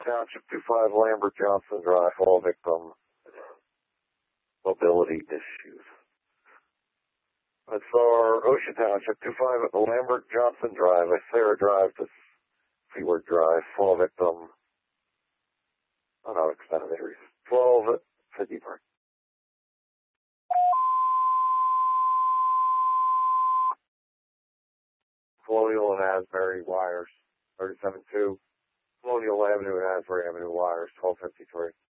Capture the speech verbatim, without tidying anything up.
Township, two five Lambert Johnson Drive, fall victim, mobility issues. That's our Ocean Township, two five Lambert Johnson Drive, Sarah Drive to Seaward Drive, fall victim, oh no, extended areas, twelve fifty Park. Colonial and Asbury wires, thirty-seven two. Colonial Avenue and Asbury Avenue wires, twelve fifty-three.